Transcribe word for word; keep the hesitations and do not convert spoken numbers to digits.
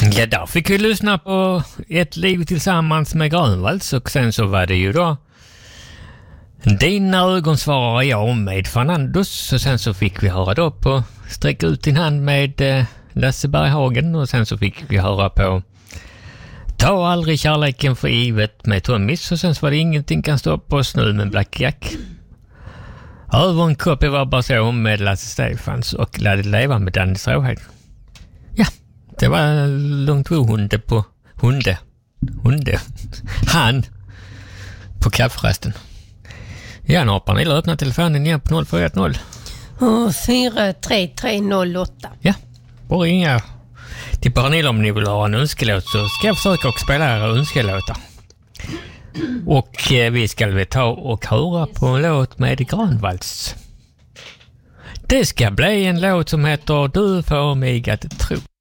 Ja, där fick vi lyssna på Ett liv tillsammans med Grönvalls, och sen så var det ju då Dina ögon svarar jag med Fernandos, och sen så fick vi höra då på Sträck ut din hand med eh, Lasse Berghagen, och sen så fick vi höra på Ta aldrig kärleken för givet med Tommys, och sen så var det Ingenting kan stoppa oss nu med Black Jack. Över en kopp var bara så med Lasse Stefans och Lade leva med Danny Stråhed. Ja, det var långt hunde på hunde. Hunde. Han på kafferesten. Ja, nu har Pernilla öppnat telefonen igen på noll fyra ett noll. fyra tre tre noll åtta. Ja, bara ringa till Pernilla om ni vill ha en önskelåt, så ska jag försöka och spela era önskelåtar. Och eh, vi ska väl ta och höra på en låt med Grönvalls. Det ska bli en låt som heter Du får mig att tro.